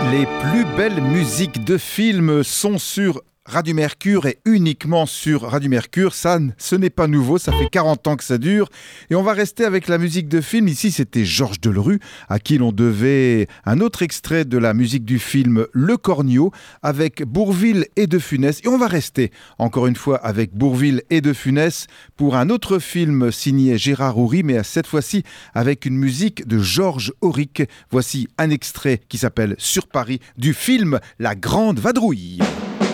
Les plus belles musiques de films sont sur Radio Mercure et uniquement sur Radio Mercure. Ça, ce n'est pas nouveau, ça fait 40 ans que ça dure. Et on va rester avec la musique de film. Ici, c'était Georges Delerue, à qui l'on devait un autre extrait de la musique du film Le Cornio, avec Bourvil et De Funès. Et on va rester, encore une fois, avec Bourvil et De Funès pour un autre film signé Gérard Houry, mais cette fois-ci avec une musique de Georges Auric. Voici un extrait qui s'appelle Sur Paris du film La Grande Vadrouille.